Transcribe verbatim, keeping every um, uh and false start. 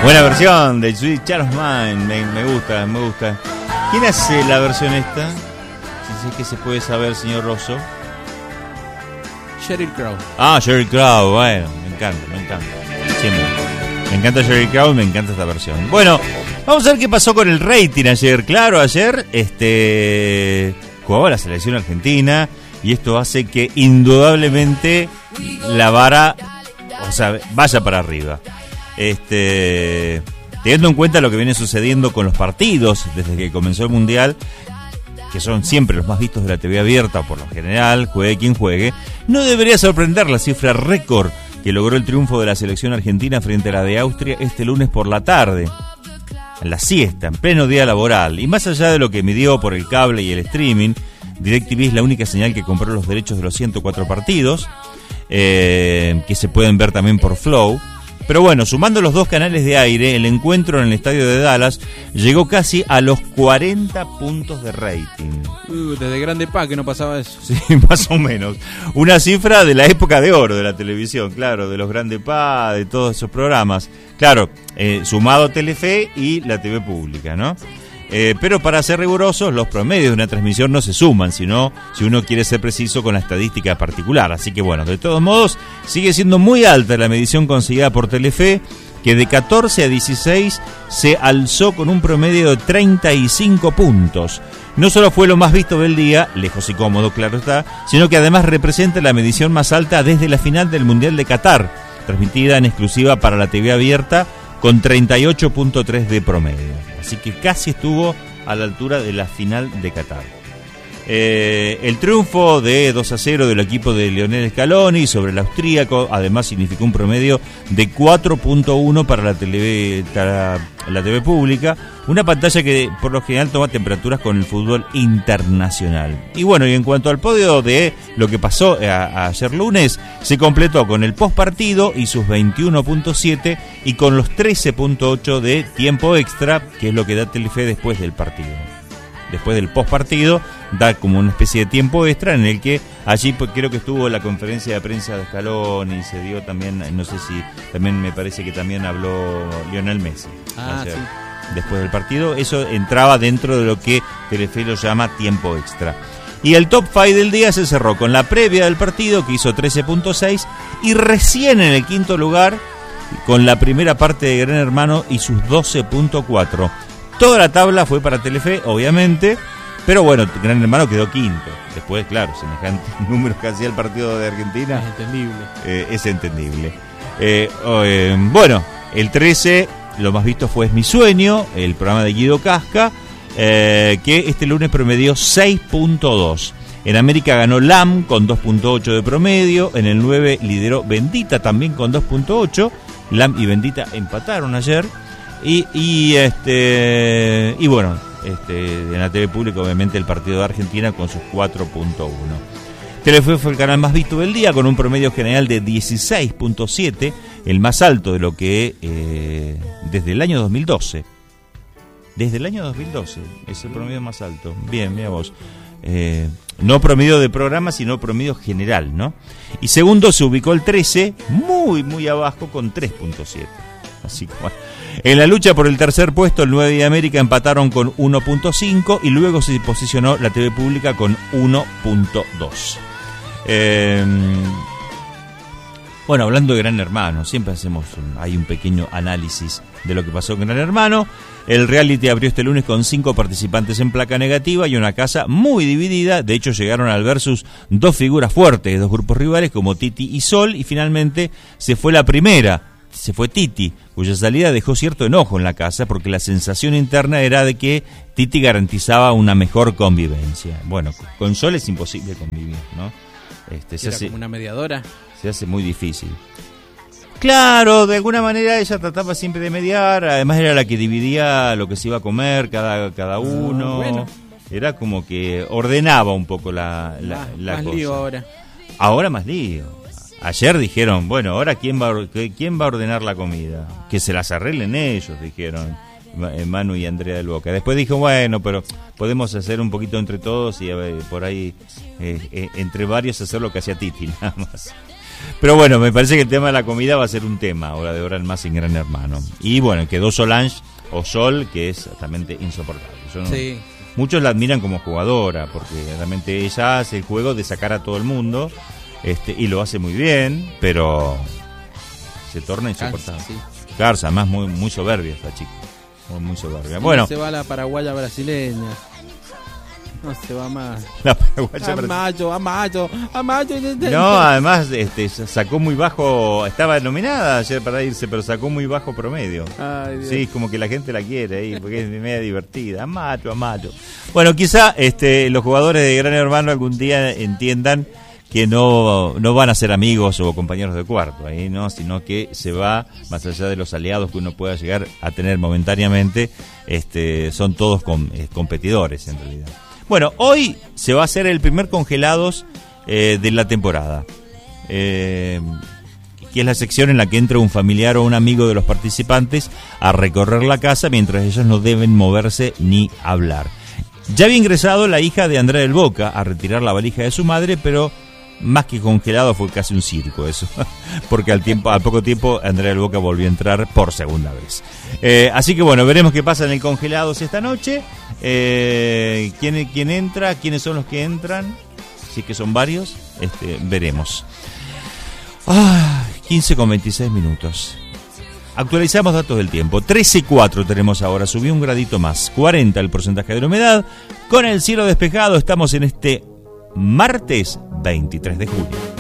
Buena versión de Sweet Child of Mine, me, me gusta, me gusta. ¿Quién hace la versión esta? Si es que se puede saber, señor Rosso. Sheryl Crow. Ah, Sheryl Crow, bueno, me encanta, me encanta. Siempre. Me encanta Sheryl Crow, me encanta esta versión. Bueno, vamos a ver qué pasó con el rating ayer. Claro, ayer este jugaba la selección argentina y esto hace que indudablemente la vara, o sea, vaya para arriba. Este, teniendo en cuenta lo que viene sucediendo con los partidos desde que comenzó el Mundial, que son siempre los más vistos de la T V abierta por lo general, juegue quien juegue, no debería sorprender la cifra récord que logró el triunfo de la selección argentina frente a la de Austria este lunes por la tarde, en la siesta, en pleno día laboral. Y más allá de lo que midió por el cable y el streaming, DirecTV es la única señal que compró los derechos de los ciento cuatro partidos, eh, que se pueden ver también por Flow. Pero bueno, sumando los dos canales de aire, el encuentro en el estadio de Dallas llegó casi a los cuarenta puntos de rating. Uh, desde Grande Pa que no pasaba eso. Sí, más o menos. Una cifra de la época de oro de la televisión, claro, de los Grande Pa, de todos esos programas. Claro, eh, sumado Telefe y la T V pública, ¿no? Eh, pero para ser rigurosos, los promedios de una transmisión no se suman, sino si uno quiere ser preciso con la estadística particular. Así que bueno, de todos modos, sigue siendo muy alta la medición conseguida por Telefe, que de catorce a dieciséis se alzó con un promedio de treinta y cinco puntos. No solo fue lo más visto del día, lejos y cómodo, claro está, sino que además representa la medición más alta desde la final del Mundial de Qatar, transmitida en exclusiva para la T V abierta, con treinta y ocho punto tres de promedio. Así que casi estuvo a la altura de la final de Qatar. Eh, el triunfo de dos a cero del equipo de Lionel Scaloni sobre el austríaco además significó un promedio de cuatro punto uno para la, tele, para la T V pública, una pantalla que por lo general toma temperaturas con el fútbol internacional. Y bueno, y en cuanto al podio de lo que pasó a, a ayer lunes, se completó con el postpartido y sus veintiuno punto siete y con los trece punto ocho de tiempo extra, que es lo que da Telefe después del partido. Después del postpartido da como una especie de tiempo extra en el que allí pues, creo que estuvo la conferencia de prensa de Scaloni y se dio también, no sé si también me parece que también habló Lionel Messi. Ah, ayer, sí. Después del partido, eso entraba dentro de lo que Telefe lo llama tiempo extra. Y el top cinco del día se cerró con la previa del partido, que hizo trece punto seis, y recién en el quinto lugar con la primera parte de Gran Hermano y sus doce punto cuatro. Toda la tabla fue para Telefe, obviamente, pero bueno, Gran Hermano quedó quinto. Después, claro, semejantes números que hacía el partido de Argentina. Es entendible. Eh, es entendible. Eh, eh, bueno, el trece, lo más visto fue Es mi sueño, el programa de Guido Casca, eh, que este lunes promedió seis punto dos. En América ganó L A M con dos punto ocho de promedio. En el nueve lideró Bendita también con dos punto ocho. L A M y Bendita empataron ayer. Y, y este y bueno, este en la T V pública obviamente el partido de Argentina con sus cuatro punto uno. Telefe fue el canal más visto del día con un promedio general de dieciséis punto siete, el más alto de lo que eh, desde el año dos mil doce. Desde el año dos mil doce es el promedio más alto. Bien, mira vos. Eh, no promedio de programa, sino promedio general, ¿no? Y segundo se ubicó el trece, muy, muy abajo, con tres punto siete. Así que bueno. En la lucha por el tercer puesto, el nueve de América empataron con uno punto cinco y luego se posicionó la T V pública con uno punto dos. Eh, bueno, hablando de Gran Hermano, siempre hacemos un, hay un pequeño análisis de lo que pasó con Gran Hermano. El reality abrió este lunes con cinco participantes en placa negativa y una casa muy dividida. De hecho, llegaron al versus dos figuras fuertes, dos grupos rivales como Titi y Sol, y finalmente se fue la primera. Se fue Titi, cuya salida dejó cierto enojo en la casa porque la sensación interna era de que Titi garantizaba una mejor convivencia. Bueno, con Sol es imposible convivir, ¿no? Este, se era hace, como una mediadora. Se hace muy difícil. Claro, de alguna manera ella trataba siempre de mediar, además era la que dividía lo que se iba a comer cada, cada uno. Bueno. Era como que ordenaba un poco la, la, más, la más cosa. lío ahora. Ahora más lío. Ayer dijeron, bueno, ahora quién va, a, quién va a ordenar la comida, que se las arreglen ellos, dijeron Manu y Andrea del Boca. Después dijo, bueno, pero podemos hacer un poquito entre todos y a ver, por ahí eh, eh, entre varios hacer lo que hacía Titi, nada más. Pero bueno, me parece que el tema de la comida va a ser un tema ahora de ahora en más en Gran Hermano. Y bueno, quedó Solange o Sol, que es realmente insoportable. Yo no, Sí. Muchos la admiran como jugadora, porque realmente ella hace el juego de sacar a todo el mundo, este, y lo hace muy bien, pero se torna insoportable. Cansa, sí. Claro, además muy, muy soberbia esta chica. Muy, muy soberbia. Bueno, Se va la paraguaya brasileña. No se va más. la paraguaya A mayo, a mayo, a mayo. No, además este, sacó muy bajo, estaba nominada ayer para irse, pero sacó muy bajo promedio. Ay, Dios. Sí, como que la gente la quiere ahí, porque es media divertida. Amato, amato. Bueno, quizá este, los jugadores de Gran Hermano algún día entiendan que no, no van a ser amigos o compañeros de cuarto, ahí no, sino que se va, más allá de los aliados que uno pueda llegar a tener momentáneamente, este, son todos com, eh, competidores en realidad. Bueno, hoy se va a hacer el primer congelados eh, de la temporada, eh, que es la sección en la que entra un familiar o un amigo de los participantes a recorrer la casa mientras ellos no deben moverse ni hablar. Ya había ingresado la hija de Andrea del Boca a retirar la valija de su madre, pero más que congelado fue casi un circo eso, porque al tiempo, al poco tiempo Andrea del Boca volvió a entrar por segunda vez. Eh, así que bueno, veremos qué pasa en el congelados esta noche. Eh, ¿quién, quién entra? ¿Quiénes son los que entran? Si es que son varios, este, veremos. Ah, quince con veintiséis minutos. Actualizamos datos del tiempo. trece y cuatro tenemos ahora, subió un gradito más. cuarenta el porcentaje de la humedad. Con el cielo despejado estamos en este martes veintitrés de julio.